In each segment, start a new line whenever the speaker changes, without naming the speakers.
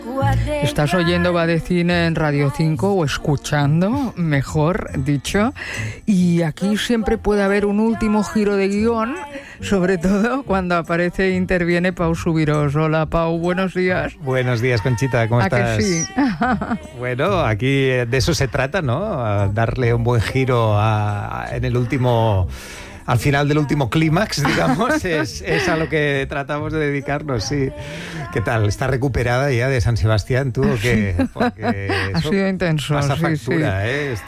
Estás oyendo Va de Cine en Radio 5 o escuchando, mejor dicho, y aquí siempre puede haber un último giro de guión, sobre todo cuando aparece e interviene Pau Subirós. Hola Pau, buenos días.
Buenos días, Conchita, ¿cómo estás?
Que sí?
Bueno, aquí de eso se trata, ¿no? A darle un buen giro en el último... Al final del último clímax, digamos, es a lo que tratamos de dedicarnos, sí. ¿Qué tal? ¿Estás recuperada ya de San Sebastián tú o qué? Porque
ha sido intenso,
pasa
sí,
factura,
sí.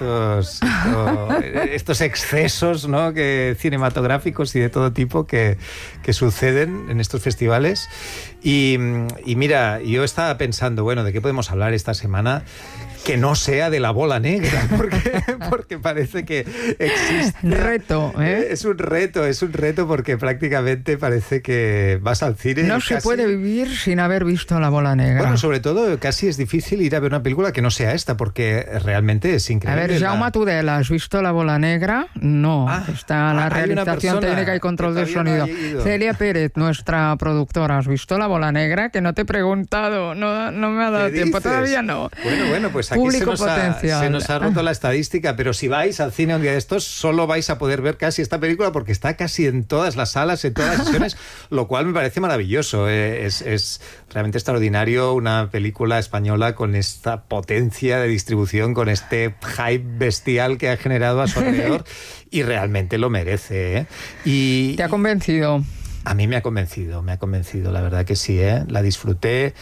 Estos excesos, ¿no? Cinematográficos y de todo tipo que suceden en estos festivales. Y mira, yo estaba pensando, bueno, ¿de qué podemos hablar esta semana? Que no sea de La Bola Negra, porque parece que existe...
Reto, ¿eh?
Es un reto porque prácticamente parece que vas al cine...
No se puede vivir sin haber visto La Bola Negra.
Bueno, sobre todo casi es difícil ir a ver una película que no sea esta, porque realmente es increíble.
A ver, Jaume Tudela, ¿has visto La Bola Negra? No, está la realización técnica y control del sonido. Celia Pérez, nuestra productora, ¿has visto La Bola Negra? Que no te he preguntado, no me ha dado tiempo, todavía no.
Bueno, pues aquí se nos ha roto la estadística, pero si vais al cine un día de estos, solo vais a poder ver casi esta película porque está casi en todas las salas, en todas las sesiones, lo cual me parece maravilloso. Es realmente extraordinario una película española con esta potencia de distribución, con este hype bestial que ha generado a su alrededor y realmente lo merece.
¿Te ha convencido?
A mí me ha convencido, la verdad que sí, la disfruté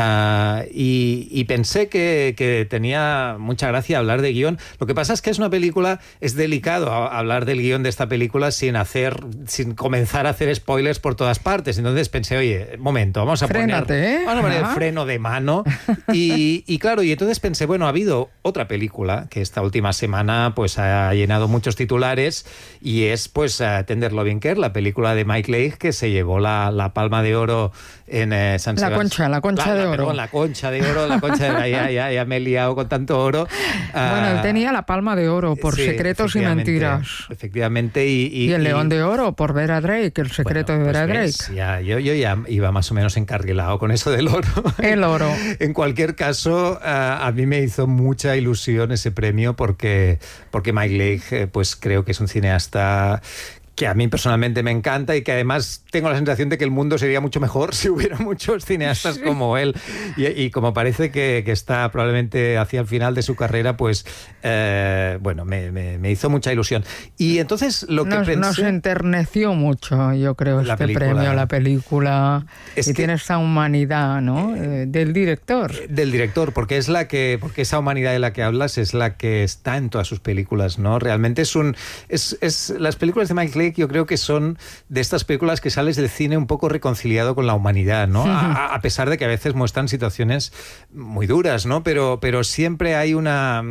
y pensé que tenía mucha gracia hablar de guión. Lo que pasa es que es delicado hablar del guión de esta película sin comenzar a hacer spoilers por todas partes. Entonces pensé, oye, momento, vamos a poner el freno de mano y claro, y entonces pensé, bueno, ha habido otra película que esta última semana pues ha llenado muchos titulares y es pues Tender Loving Care, la película de Mike Leigh que se llevó la Palma de Oro en San Sebastián.
La concha de oro.
Perdón, la concha de oro, ya me he liado con tanto oro.
Bueno, él tenía la Palma de Oro por Secretos y Mentiras.
Efectivamente. Y
el León de Oro por Vera Drake, El secreto de Vera Drake.
Yo ya iba más o menos encarrilado con eso del oro.
El oro.
En cualquier caso, a mí me hizo mucha ilusión ese premio porque Mike Leigh, pues creo que es un cineasta que a mí personalmente me encanta y que además tengo la sensación de que el mundo sería mucho mejor si hubiera muchos cineastas como él y como parece que está probablemente hacia el final de su carrera, pues bueno, me hizo mucha ilusión. Y entonces lo que pensé...
Nos enterneció mucho, yo creo, este premio, la película, y tiene esa humanidad, ¿no? Del director.
Del director, porque esa humanidad de la que hablas es la que está en todas sus películas, ¿no? Realmente las películas de Mike Leigh, yo creo que son de estas películas que sales del cine un poco reconciliado con la humanidad, ¿no? A pesar de que a veces muestran situaciones muy duras, ¿no? Pero siempre hay una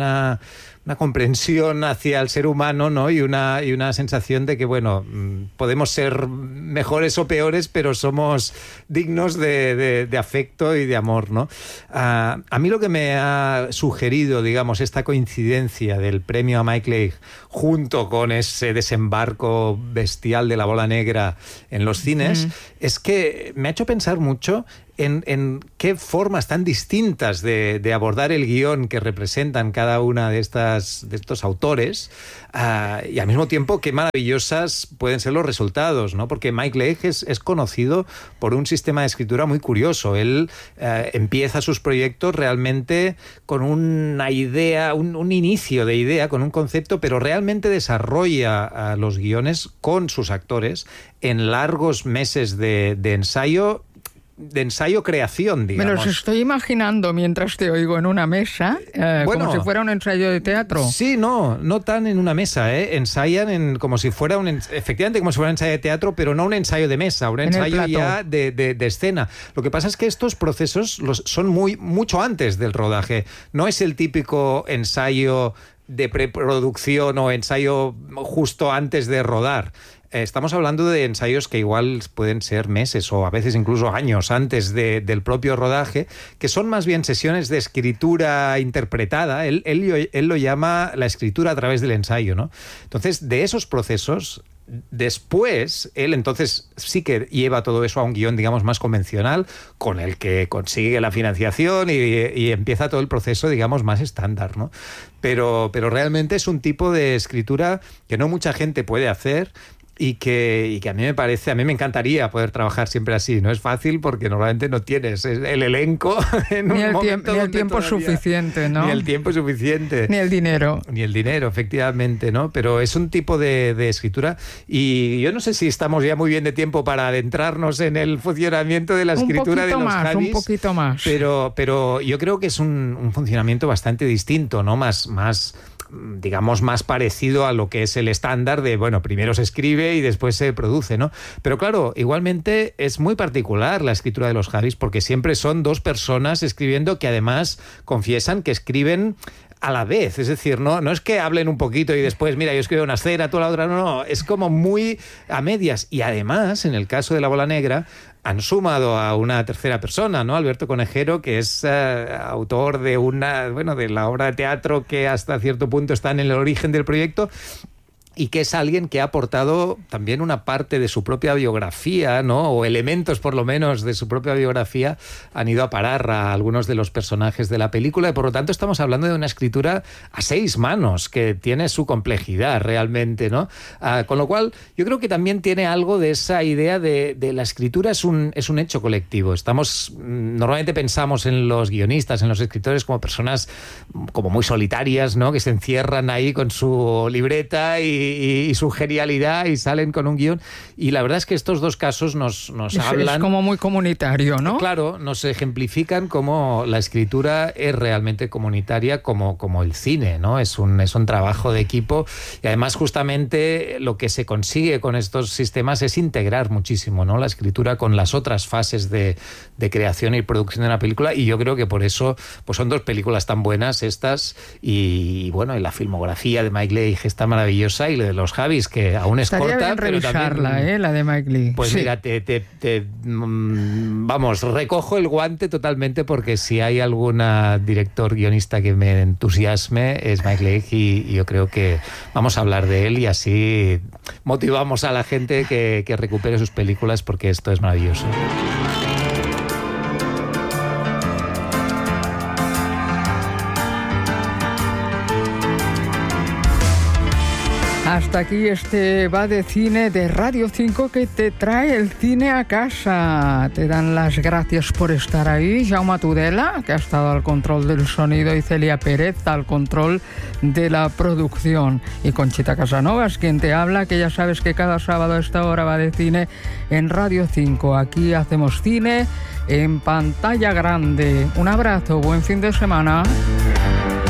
comprensión hacia el ser humano, ¿no? Y una sensación de que, bueno, podemos ser mejores o peores, pero somos dignos de afecto y de amor, ¿no? A mí lo que me ha sugerido, digamos, esta coincidencia del premio a Mike Leigh junto con ese desembarco bestial de La Bola Negra en los cines, es que me ha hecho pensar mucho en qué formas tan distintas de abordar el guión que representan cada una de estos autores y al mismo tiempo qué maravillosas pueden ser los resultados, ¿no? Porque Mike Leigh es conocido por un sistema de escritura muy curioso. Él empieza sus proyectos realmente con una idea, un inicio de idea, con un concepto, pero realmente desarrolla los guiones con sus actores en largos meses de ensayo-creación, digamos.
Me los estoy imaginando mientras te oigo en una mesa, como si fuera un ensayo de teatro.
Sí, no tan en una mesa, ensayan como si fuera efectivamente como si fuera un ensayo de teatro, pero no un ensayo de mesa, un ensayo ya de escena. Lo que pasa es que estos procesos son mucho antes del rodaje. No es el típico ensayo de preproducción o ensayo justo antes de rodar. Estamos hablando de ensayos que igual pueden ser meses o a veces incluso años antes del propio rodaje, que son más bien sesiones de escritura interpretada. Él lo llama la escritura a través del ensayo, ¿no? Entonces, de esos procesos Después, él entonces sí que lleva todo eso a un guión, digamos, más convencional, con el que consigue la financiación y empieza todo el proceso, digamos, más estándar, ¿no? Pero realmente es un tipo de escritura que no mucha gente puede hacer. Y que a mí me encantaría poder trabajar siempre así. No es fácil porque normalmente no tienes el elenco en un momento
ni el tiempo suficiente, ¿no?
Ni el tiempo suficiente.
Ni el dinero.
Ni el dinero, efectivamente, ¿no? Pero es un tipo de escritura y yo no sé si estamos ya muy bien de tiempo para adentrarnos en el funcionamiento de la escritura de los Javis.
Un poquito más.
Pero yo creo que es un funcionamiento bastante distinto, ¿no? Más digamos, más parecido a lo que es el estándar de, bueno, primero se escribe y después se produce, ¿no? Pero claro, igualmente es muy particular la escritura de los Javis porque siempre son dos personas escribiendo que además confiesan que escriben a la vez, es decir, no es que hablen un poquito y después, mira, yo escribo una escena, tú la otra, no, es como muy a medias. Y además, en el caso de La Bola Negra, han sumado a una tercera persona, ¿no? Alberto Conejero, que es autor de de la obra de teatro que hasta cierto punto está en el origen del proyecto, y que es alguien que ha aportado también una parte de su propia biografía, ¿no? O elementos, por lo menos, de su propia biografía han ido a parar a algunos de los personajes de la película y, por lo tanto, estamos hablando de una escritura a 6 manos que tiene su complejidad realmente, ¿no? Con lo cual, yo creo que también tiene algo de esa idea de la escritura es un hecho colectivo. Normalmente pensamos en los guionistas, en los escritores como personas como muy solitarias, ¿no? Que se encierran ahí con su libreta y su genialidad y salen con un guión. Y la verdad es que estos dos casos nos hablan...
Es como muy comunitario, ¿no?
Claro, nos ejemplifican cómo la escritura es realmente comunitaria como el cine, ¿no? Es un trabajo de equipo y además justamente lo que se consigue con estos sistemas es integrar muchísimo, ¿no? La escritura con las otras fases de creación y producción de una película y yo creo que por eso pues son dos películas tan buenas estas y bueno, y la filmografía de Mike Leigh está maravillosa y la de los Javis, que aún es
estaría
corta,
bien
pero
revisarla,
también...
la de Mike Leigh.
Pues sí. Mira, vamos, recojo el guante totalmente porque si hay alguna director guionista que me entusiasme es Mike Leigh y yo creo que vamos a hablar de él y así motivamos a la gente que recupere sus películas porque esto es maravilloso.
Hasta aquí este Va de Cine de Radio 5 que te trae el cine a casa. Te dan las gracias por estar ahí. Jaume Tudela, que ha estado al control del sonido, y Celia Pérez al control de la producción. Y Conchita Casanovas, quien te habla, que ya sabes que cada sábado a esta hora Va de Cine en Radio 5. Aquí hacemos cine en pantalla grande. Un abrazo, buen fin de semana.